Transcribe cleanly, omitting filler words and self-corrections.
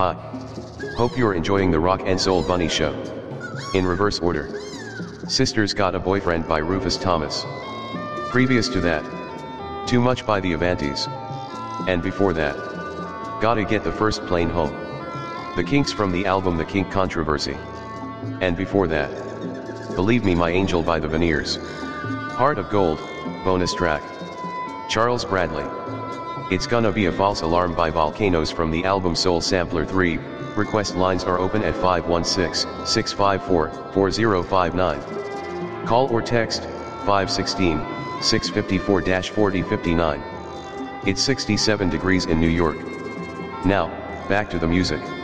Hi. Hope you're enjoying the Rock and Soul Bunny Show. In reverse order. Sisters Got a Boyfriend by Rufus Thomas. Previous to that, Too Much by the Avantis. And before that, Gotta Get the First Plane Home. The Kinks from the album The Kink Controversy. And before that, Believe Me My Angel by the Veneers. Heart of Gold, bonus track. Charles Bradley. It's Gonna Be a False Alarm by Volcanoes from the album Soul Sampler 3, request lines are open at 516-654-4059. Call or text, 516-654-4059. It's 67 degrees in New York. Now, back to the music.